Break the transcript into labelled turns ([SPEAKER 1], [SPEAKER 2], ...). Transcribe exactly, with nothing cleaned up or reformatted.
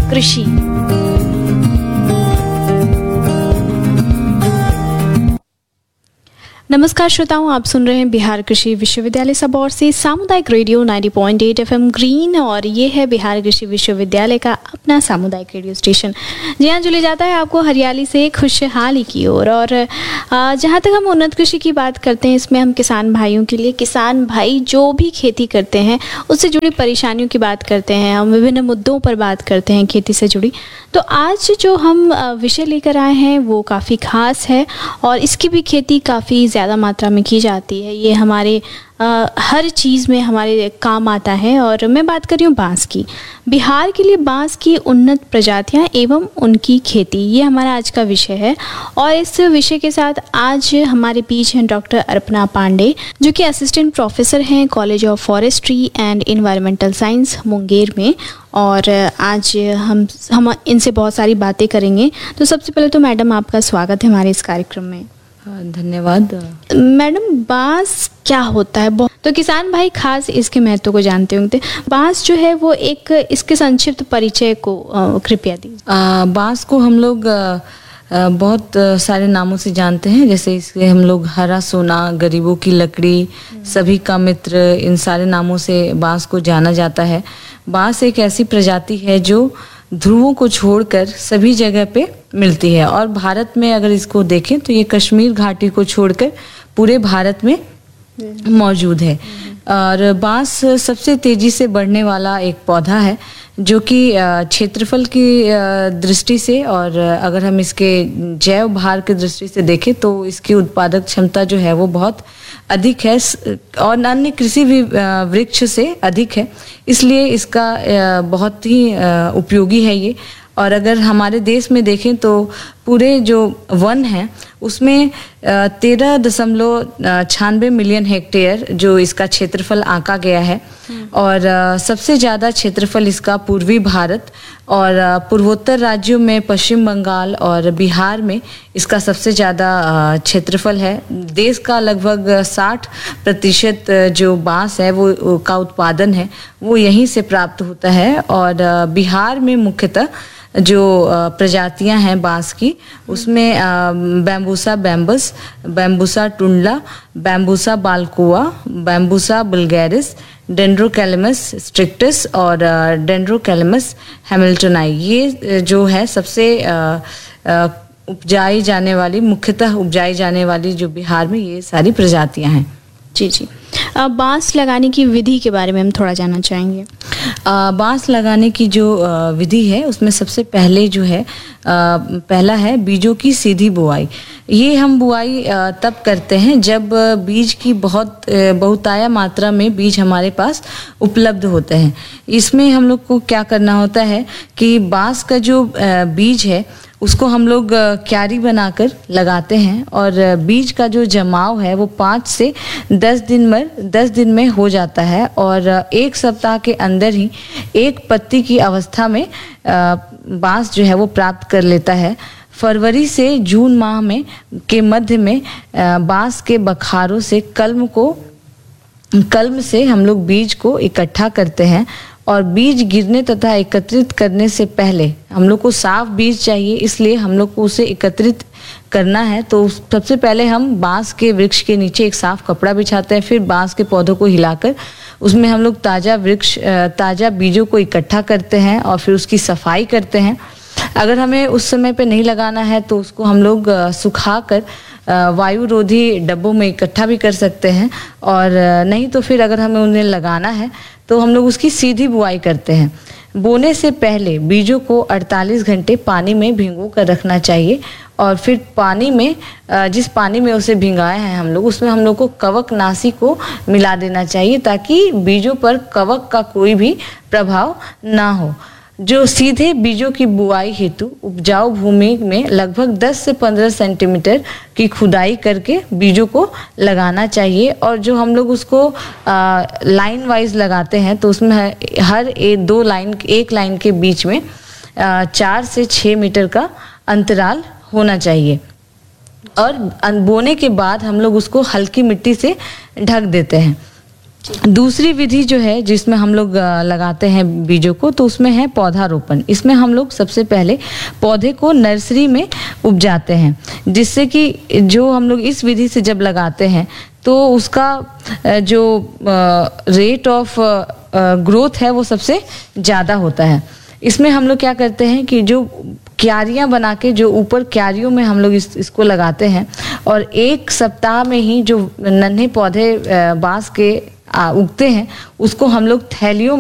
[SPEAKER 1] कृषि। नमस्कार श्रोताओं, आप सुन रहे हैं बिहार कृषि विश्वविद्यालय सबौर से सामुदायिक रेडियो नब्बे पॉइंट आठ एफएम ग्रीन, और ये है बिहार कृषि विश्वविद्यालय का अपना सामुदायिक रेडियो स्टेशन, जहाँ जुले जाता है आपको हरियाली से खुशहाली की ओर। और, और जहाँ तक हम उन्नत कृषि की बात करते हैं, इसमें हम किसान भाइयों के लिए, किसान भाई जो भी खेती करते हैं उससे जुड़ी परेशानियों की बात करते हैं, हम विभिन्न मुद्दों पर बात करते हैं खेती से जुड़ी। तो आज जो हम विषय लेकर आए हैं वो काफ़ी खास है और इसकी भी खेती काफ़ी ज़्यादा मात्रा में की जाती है। ये हमारे आ, हर चीज़ में हमारे काम आता है, और मैं बात कर रही हूँ बांस की। बिहार के लिए बांस की उन्नत प्रजातियाँ एवं उनकी खेती, ये हमारा आज का विषय है। और इस विषय के साथ आज हमारे बीच हैं डॉक्टर अर्पणा पांडे, जो कि असिस्टेंट प्रोफेसर हैं college of forestry and environmental science Munger में। और आज हम हम इनसे बहुत सारी बातें करेंगे। तो सबसे पहले तो मैडम, आपका स्वागत है हमारे इस कार्यक्रम में।
[SPEAKER 2] धन्यवाद।
[SPEAKER 1] मैडम, बांस क्या होता है? तो किसान भाई खास इसके महत्व को जानते होंगे। बांस जो है वो एक, इसके संक्षिप्त परिचय को कृपया दीजिए।
[SPEAKER 2] बांस को हम लोग बहुत सारे नामों से जानते हैं, जैसे इसके हम लोग हरा सोना, गरीबों की लकड़ी, सभी का मित्र, इन सारे नामों से बांस को जाना जाता है। बांस एक ऐसी प्रजाति है जो ध्रुवों को छोड़कर सभी जगह पे मिलती है, और भारत में अगर इसको देखें तो ये कश्मीर घाटी को छोड़कर पूरे भारत में मौजूद है। और बांस सबसे तेजी से बढ़ने वाला एक पौधा है, जो कि क्षेत्रफल की दृष्टि से, और अगर हम इसके जैव भार की दृष्टि से देखें तो इसकी उत्पादक क्षमता जो है वो बहुत अधिक है और अन्य कृषि वृक्ष से अधिक है, इसलिए इसका बहुत ही उपयोगी है ये। और अगर हमारे देश में देखें तो पूरे जो वन है उसमें तेरह दशमलव छियानवे मिलियन हेक्टेयर जो इसका क्षेत्रफल आंका गया है, और सबसे ज़्यादा क्षेत्रफल इसका पूर्वी भारत और पूर्वोत्तर राज्यों में पश्चिम बंगाल और बिहार में इसका सबसे ज़्यादा क्षेत्रफल है। देश का लगभग साठ प्रतिशत जो बांस है वो का उत्पादन है वो यहीं से प्राप्त होता है। और बिहार में मुख्यतः जो प्रजातियां हैं बांस की, उसमें बैम्बूसा बैम्बस, बैम्बूसा टुंडला, बैम्बूसा बालकोआ, बैम्बूसा बुल्गैरिस, डेंड्रोकैलेमस स्ट्रिक्टस और डेंड्रोकैलेमस हैमिल्टनाई, ये जो है सबसे उपजाई जाने वाली, मुख्यतः उपजाई जाने वाली जो बिहार में ये सारी प्रजातियां हैं।
[SPEAKER 1] जी जी। बांस लगाने की विधि के बारे में हम थोड़ा जानना चाहेंगे।
[SPEAKER 2] बांस लगाने की जो विधि है उसमें सबसे पहले जो है, आ, पहला है बीजों की सीधी बुआई। ये हम बुआई तब करते हैं जब बीज की बहुत बहुताया मात्रा में बीज हमारे पास उपलब्ध होते हैं। इसमें हम लोग को क्या करना होता है कि बांस का जो बीज है उसको हम लोग क्यारी बनाकर लगाते हैं, और बीज का जो जमाव है वो पाँच से दस दिन में दस दिन में हो जाता है, और एक सप्ताह के अंदर ही एक पत्ती की अवस्था में बांस जो है वो प्राप्त कर लेता है। फरवरी से जून माह में के मध्य में बांस के बखारों से कलम को कलम से हम लोग बीज को इकट्ठा करते हैं, और बीज गिरने तथा एकत्रित करने से पहले हम लोग को साफ बीज चाहिए, इसलिए हम लोग को उसे एकत्रित करना है। तो सबसे पहले हम बांस के वृक्ष के नीचे एक साफ कपड़ा बिछाते हैं, फिर बांस के पौधों को हिलाकर उसमें हम लोग ताज़ा वृक्ष ताज़ा बीजों को इकट्ठा करते हैं और फिर उसकी सफाई करते हैं। अगर हमें उस समय पे नहीं लगाना है तो उसको हम लोग सुखाकर वायुरोधी डब्बों में इकट्ठा भी कर सकते हैं, और नहीं तो फिर अगर हमें उन्हें लगाना है तो हम लोग उसकी सीधी बुआई करते हैं। बोने से पहले बीजों को अड़तालीस घंटे पानी में भिगो कर रखना चाहिए, और फिर पानी में जिस पानी में उसे भिंगाए हैं हम लोग उसमें हम लोग को कवकनाशी को मिला देना चाहिए, ताकि बीजों पर कवक का कोई भी प्रभाव ना हो। जो सीधे बीजों की बुआई हेतु उपजाऊ भूमि में लगभग दस से पंद्रह सेंटीमीटर की खुदाई करके बीजों को लगाना चाहिए, और जो हम लोग उसको आ, लाइन वाइज लगाते हैं तो उसमें हर एक दो लाइन एक लाइन के बीच में आ, चार से छः मीटर का अंतराल होना चाहिए। और बोने के बाद हम लोग उसको हल्की मिट्टी से ढक देते हैं। दूसरी विधि जो है जिसमें हम लोग लगाते हैं बीजों को, तो उसमें है पौधारोपण। इसमें हम लोग सबसे पहले पौधे को नर्सरी में उपजाते हैं, जिससे कि जो हम लोग इस विधि से जब लगाते हैं तो उसका जो रेट ऑफ ग्रोथ है वो सबसे ज़्यादा होता है। इसमें हम लोग क्या करते हैं कि जो क्यारियां बना के, जो ऊपर क्यारियों में हम लोग इस, इसको लगाते हैं, और एक सप्ताह में ही जो नन्हे पौधे बांस के उगते हैं उसको हम लोग थैलियों